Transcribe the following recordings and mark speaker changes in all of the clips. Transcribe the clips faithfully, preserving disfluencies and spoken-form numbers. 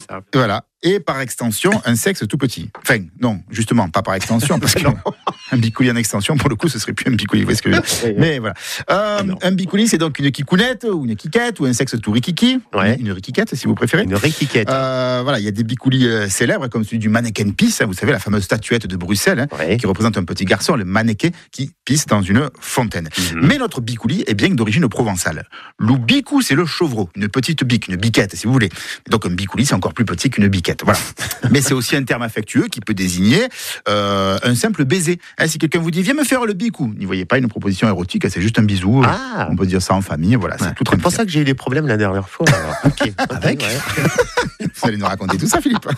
Speaker 1: ça.
Speaker 2: Voilà. Et par extension, un sexe tout petit. Enfin, non, justement, pas par extension, parce qu'un bicouli en extension, pour le coup, ce serait plus un bicouli. Vous voyez ce que je veux dire. Mais voilà. Euh, un bicouli, c'est donc une kikounette, ou une kikette, ou un sexe tout rikiki.
Speaker 1: Ouais.
Speaker 2: Une, une rikiquette, si vous préférez.
Speaker 1: Une rikiquette.
Speaker 2: Euh, voilà, il y a des bicoulis euh, célèbres, comme celui du mannequin pisse, hein, vous savez, la fameuse statuette de Bruxelles, hein,
Speaker 1: Ouais.
Speaker 2: qui représente un petit garçon, le mannequin, qui pisse dans une fontaine.
Speaker 1: Mhm.
Speaker 2: Mais notre bicouli est bien d'origine provençale. Le bicou, c'est le chevreau, une petite bique, une biquette, si vous voulez. Donc un bicouli, c'est encore plus petit qu'une biquette. Voilà. Mais c'est aussi un terme affectueux qui peut désigner euh, un simple baiser. Hein, si quelqu'un vous dit, viens me faire le bicou, n'y voyez pas une proposition érotique, c'est juste un bisou.
Speaker 1: Ah.
Speaker 2: On peut dire ça en famille, voilà,
Speaker 1: Ouais.
Speaker 2: c'est tout
Speaker 1: C'est pour
Speaker 2: tranquille.
Speaker 1: ça que j'ai eu des problèmes la dernière fois. alors. Ok.
Speaker 2: Avec
Speaker 1: Ouais.
Speaker 2: Vous allez nous raconter tout ça, Philippe.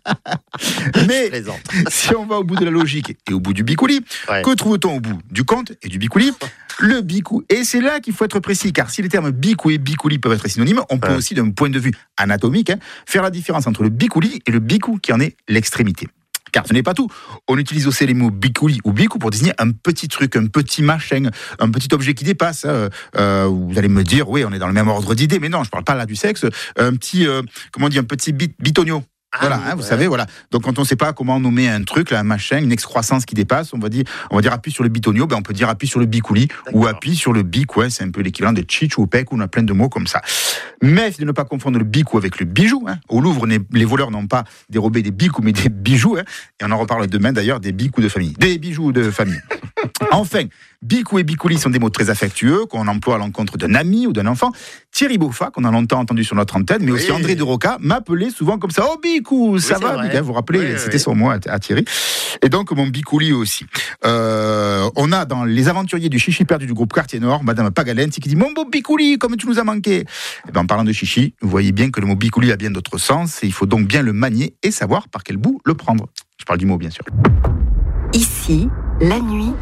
Speaker 1: Je
Speaker 2: Mais
Speaker 1: plaisante.
Speaker 2: si on va au bout de la logique et au bout du bicouli,
Speaker 1: Ouais.
Speaker 2: que trouve-t-on au bout du compte et du bicouli? Le bicou. Et c'est là qu'il faut être précis, car si les termes bicou et bicouli peuvent être synonymes, on peut
Speaker 1: Ouais.
Speaker 2: aussi, d'un point de vue anatomique, hein, faire la différence entre le bicouli et le bicou qui en est l'extrémité. Car ce n'est pas tout. On utilise aussi les mots bicouli ou bicou pour désigner un petit truc, un petit machin, un petit objet qui dépasse. Hein. Euh, vous allez me dire, oui, on est dans le même ordre d'idées, mais non, je parle pas là du sexe. Un petit, euh, comment on dit, un petit bit, bitonio.
Speaker 1: Ah,
Speaker 2: Voilà,
Speaker 1: oui,
Speaker 2: hein, vous
Speaker 1: ouais.
Speaker 2: savez, voilà. Donc quand on ne sait pas comment nommer un truc, là, un machin, une excroissance qui dépasse, on va dire, on va dire appuie sur le bitonio, ben on peut dire appuie sur le bicouli ou appuie sur le bic, ouais, c'est un peu l'équivalent de chich ou pec, on a plein de mots comme ça. Mais de ne pas confondre le bicou avec le bijou. Hein. Au Louvre, les voleurs n'ont pas dérobé des bicoux, mais des bijoux. Hein. Et on en reparle demain d'ailleurs des bicoux de famille, des bijoux de famille. Enfin, bicou et bicouli sont des mots très affectueux qu'on emploie à l'encontre d'un ami ou d'un enfant. Thierry Beaufat, qu'on a longtemps entendu sur notre antenne, mais aussi
Speaker 1: Oui.
Speaker 2: André de Roca, m'appelait souvent comme ça. Oh bicou, ça
Speaker 1: c'est
Speaker 2: va,
Speaker 1: vrai.
Speaker 2: Bic, hein, vous vous rappelez,
Speaker 1: Oui,
Speaker 2: c'était
Speaker 1: oui.
Speaker 2: son mot à, à Thierry. Et donc mon bicouli aussi. Euh, on a dans Les Aventuriers du Chichi perdu du groupe Quartier Nord, Madame Pagalenti qui dit mon beau bicouli, comme tu nous as manqué. Et ben, en parlant de chichi, vous voyez bien que le mot bicouli a bien d'autres sens et il faut donc bien le manier et savoir par quel bout le prendre. Je parle du mot, bien sûr.
Speaker 3: Ici, la nuit,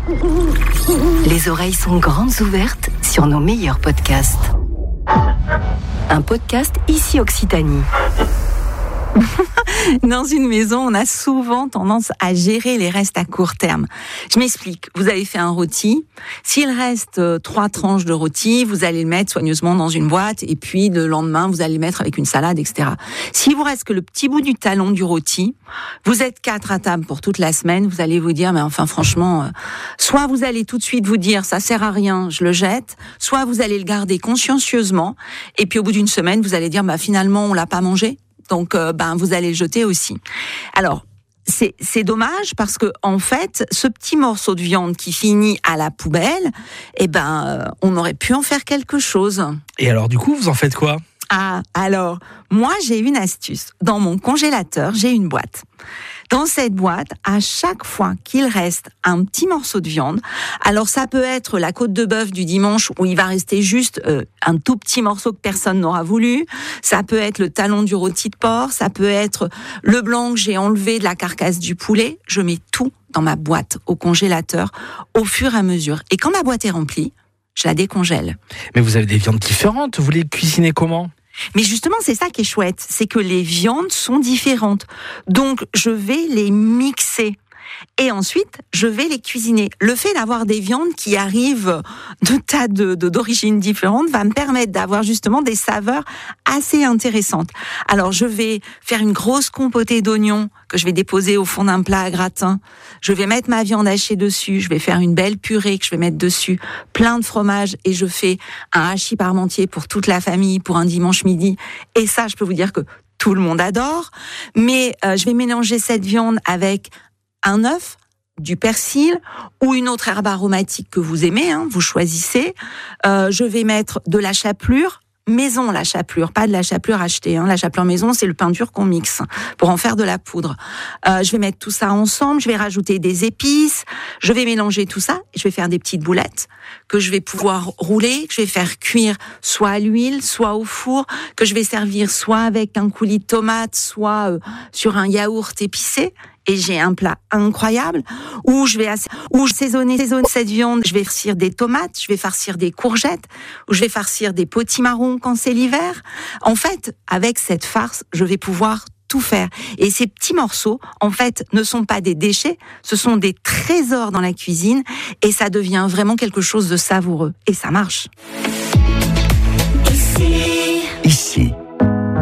Speaker 3: les oreilles sont grandes ouvertes sur nos meilleurs podcasts. Un podcast Ici Occitanie. Dans une maison, on a souvent tendance à gérer les restes à court terme. Je m'explique. Vous avez fait un rôti. S'il reste euh, trois tranches de rôti, vous allez le mettre soigneusement dans une boîte et puis le lendemain, vous allez le mettre avec une salade, et cetera. S'il vous reste que le petit bout du talon du rôti, vous êtes quatre à table pour toute la semaine, vous allez vous dire, mais enfin franchement, euh, soit vous allez tout de suite vous dire, ça sert à rien, je le jette, soit vous allez le garder consciencieusement et puis au bout d'une semaine, vous allez dire, bah finalement, on l'a pas mangé. Donc, euh, ben, vous allez le jeter aussi. Alors, c'est, c'est dommage parce que, en fait, ce petit morceau de viande qui finit à la poubelle, eh ben, euh, on aurait pu en faire quelque chose.
Speaker 4: Et alors, du coup, vous en faites quoi ?
Speaker 3: Ah, alors, moi, j'ai une astuce. Dans mon congélateur, j'ai une boîte. Dans cette boîte, à chaque fois qu'il reste un petit morceau de viande, alors ça peut être la côte de bœuf du dimanche où il va rester juste euh, un tout petit morceau que personne n'aura voulu, ça peut être le talon du rôti de porc, ça peut être le blanc que j'ai enlevé de la carcasse du poulet, je mets tout dans ma boîte au congélateur au fur et à mesure. Et quand ma boîte est remplie, je la décongèle.
Speaker 4: Mais vous avez des viandes différentes, vous les cuisinez comment ?
Speaker 3: Mais justement, c'est ça qui est chouette, c'est que les viandes sont différentes. Donc, je vais les mixer. Et ensuite, je vais les cuisiner. Le fait d'avoir des viandes qui arrivent de tas de, de, d'origines différentes va me permettre d'avoir justement des saveurs assez intéressantes. Alors, je vais faire une grosse compotée d'oignons que je vais déposer au fond d'un plat à gratin. Je vais mettre ma viande hachée dessus. Je vais faire une belle purée que je vais mettre dessus. Plein de fromage et je fais un hachis parmentier pour toute la famille pour un dimanche midi. Et ça, je peux vous dire que tout le monde adore. Mais euh, je vais mélanger cette viande avec un œuf, du persil ou une autre herbe aromatique que vous aimez, hein, vous choisissez. Euh, je vais mettre de la chapelure, maison la chapelure, pas de la chapelure achetée. Hein. La chapelure maison, c'est le pain dur qu'on mixe pour en faire de la poudre. Euh, je vais mettre tout ça ensemble, je vais rajouter des épices, je vais mélanger tout ça, et je vais faire des petites boulettes que je vais pouvoir rouler, que je vais faire cuire soit à l'huile, soit au four, que je vais servir soit avec un coulis de tomates, soit euh, sur un yaourt épicé. Et j'ai un plat incroyable où je vais ass- où je saisonner, saisonner cette viande. Je vais farcir des tomates, je vais farcir des courgettes, ou je vais farcir des potimarrons quand c'est l'hiver. En fait, avec cette farce, je vais pouvoir tout faire. Et ces petits morceaux, en fait, ne sont pas des déchets, ce sont des trésors dans la cuisine et ça devient vraiment quelque chose de savoureux. Et ça marche.